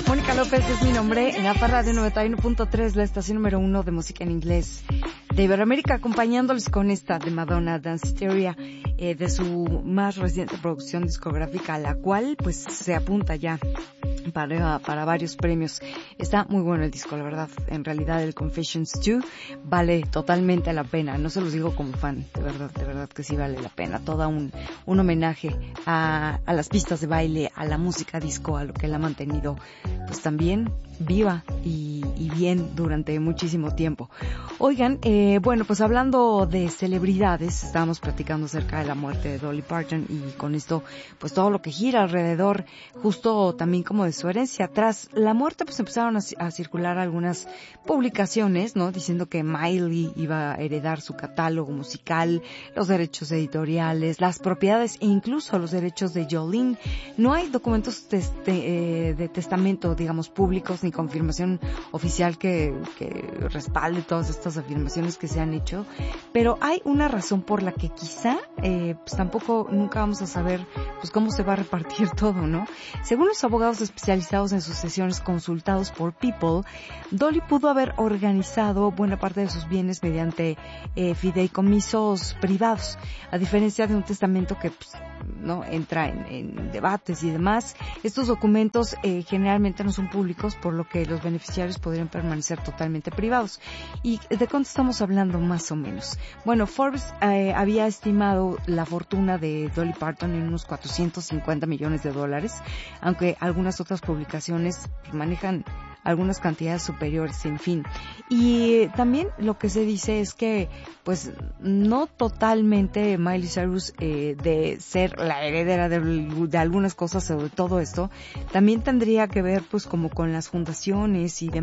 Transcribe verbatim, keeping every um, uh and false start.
Mónica López es mi nombre, en APA Radio noventa y uno punto tres, la estación número uno de música en inglés de Iberoamérica, acompañándoles con esta de Madonna, Dance Hysteria, eh, de su más reciente producción discográfica, a la cual pues se apunta ya para, para varios premios. Está muy bueno el disco, la verdad. En realidad el Confessions dos vale totalmente la pena. No se los digo como fan, de verdad, de verdad que sí vale la pena. Toda un, un homenaje a, a las pistas de baile, a la música disco, a lo que la ha mantenido pues también viva y, y bien durante muchísimo tiempo. Oigan, eh, bueno, pues hablando de celebridades, estábamos platicando acerca de la muerte de Dolly Parton y con esto, pues todo lo que gira alrededor, justo también como de su herencia. Tras la muerte, pues empezaron a, a circular algunas publicaciones, ¿no? Diciendo que Miley iba a heredar su catálogo musical, los derechos editoriales, las propiedades e incluso los derechos de Jolene. No hay documentos teste, eh, de testamento, digamos, públicos ni confirmación oficial que, que respalde todas estas afirmaciones que se han hecho, pero hay una razón por la que quizá eh, pues tampoco nunca vamos a saber pues cómo se va a repartir todo, ¿no? Según los abogados especializados en sucesiones consultados por People, Dolly pudo haber organizado buena parte de sus bienes mediante eh, fideicomisos privados, a diferencia de un testamento que pues, no entra en, en debates y demás. Estos documentos eh, generalmente no son públicos, por lo que los beneficiarios podrían permanecer totalmente privados. ¿Y de cuánto estamos hablando más o menos? Bueno, Forbes eh, había estimado la fortuna de Dolly Parton en unos cuatrocientos cincuenta millones de dólares, aunque algunas otras publicaciones manejan algunas cantidades superiores, en fin. Y también lo que se dice es que, pues, no totalmente Miley Cyrus, eh, de ser la heredera de, de algunas cosas sobre todo esto, también tendría que ver, pues, como con las fundaciones y demás.